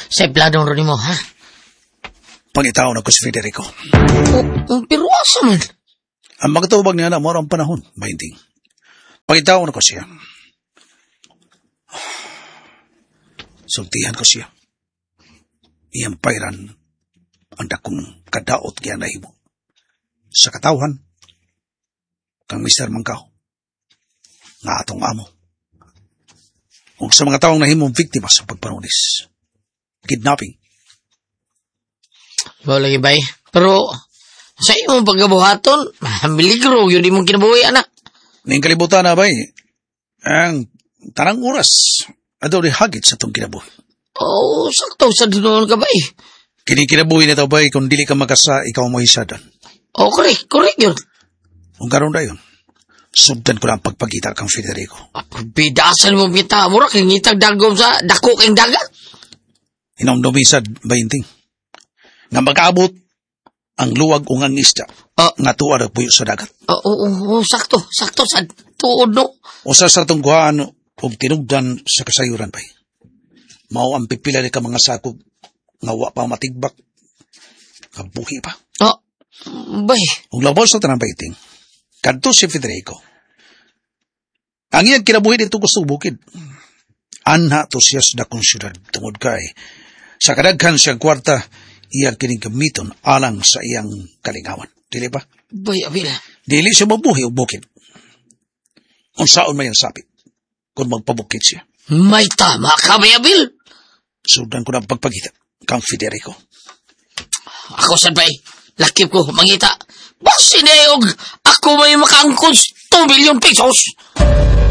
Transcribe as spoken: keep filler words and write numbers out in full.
Sa plano rin mo, ha? Pangitaon ako si Federico. O, pero asa man? Ang magtubag niya na mo ang panahon, Bainting. Pangitaon ako siya. Sultihan ko siya. Iyang pairan ang dakong kadaot kaya nahimo. Sa katawhan, kang mister Mangkaw, nga atong amo. Ug sa mga taong nahimong biktima sa pagpanunis. Kidnapping. Wala lagi, bay. Pero, sa imong pagkabuhaton, miligro, yun di mong kinabuhi, anak. Ning kalibutan na, bay, ang tanang oras, ato rin hagit sa itong kinabuhi. Oo, oh, sakto sa dinuon ka, bay. Kinikinabuhi na ito, bay, kung dili ka magkasa, ikaw mo isadan. Oo, oh, correct, correct yun. Kung karoon na yun, subdan ko lang pagpagkita kang Federico. Bidasan mo kita, mura kang ngitag dagom sa dako kang dagat. Inomdomisad, Bainting. Nga mag-abot ang luwag o ang isda uh, nga tuwa na puyo sa dagat. Oo, uh, uh, uh, sakto, sakto sa tuod, no? O sa sartong kuhaan o tinugdan sa kasayuran, bay. Mao ang pipila ni ka mga sakog nga wa pa matigbak. Kabuhi pa. Oo, uh, bay. Kung labaw sa tanang Bainting, kadto si Federico. Ang iyang kinabuhi dito gusto bukid. Anha to siya sa dakong syudad tungod kay. Sa kadaghan siyang kwarta, iyang kinigamiton alang sa iyang kalingawan. Dili ba? Bay, abila. Dili siya mabuhi o bukid. Kung saan may ang sapit. Kung magpabukid siya. May tama ka, bay, abil. Sudan ko ng pagpagita kang Federico. Ako sad, bay. Lakip ko, mangita. Basi na yung ako may makaangkos two million pesos.